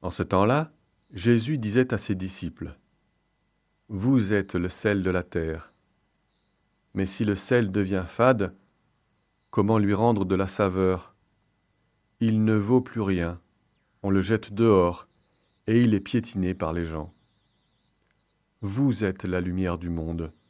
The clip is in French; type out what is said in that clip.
En ce temps-là, Jésus disait à ses disciples, « Vous êtes le sel de la terre. Mais si le sel devient fade, comment lui rendre de la saveur? Il ne vaut plus rien, on le jette dehors, et il est piétiné par les gens. Vous êtes la lumière du monde.